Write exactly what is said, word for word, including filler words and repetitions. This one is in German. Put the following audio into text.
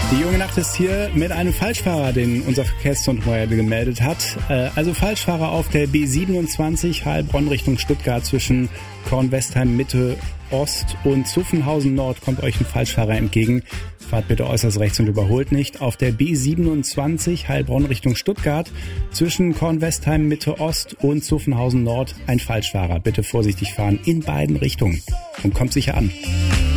Die junge Nacht ist hier mit einem Falschfahrer, den unser Verkehrskontrolleur gemeldet hat. Also Falschfahrer auf der B siebenundzwanzig Heilbronn Richtung Stuttgart zwischen Kornwestheim Mitte Ost und Zuffenhausen Nord kommt euch ein Falschfahrer entgegen. Fahrt bitte äußerst rechts und überholt nicht. Auf der B siebenundzwanzig Heilbronn Richtung Stuttgart zwischen Kornwestheim Mitte Ost und Zuffenhausen Nord ein Falschfahrer. Bitte vorsichtig fahren in beiden Richtungen und kommt sicher an.